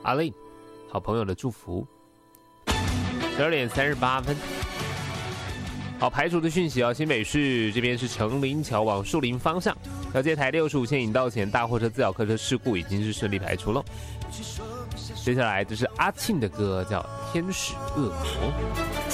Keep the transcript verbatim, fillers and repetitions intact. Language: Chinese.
阿令，好朋友的祝福。十二点三十八分。好，排除的讯息哦，新北市这边是成林桥往树林方向，交界台六十五线引道前大货车自咬客车事故已经是顺利排除了。接下来这是阿庆的歌，叫《天使恶魔》。